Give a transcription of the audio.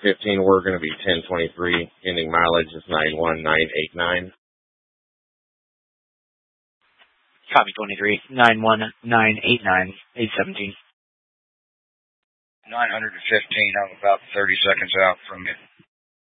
915, we're going to be 1023. Ending mileage is 91989. Copy 23. 91989. 817. 915. I'm about 30 seconds out from you.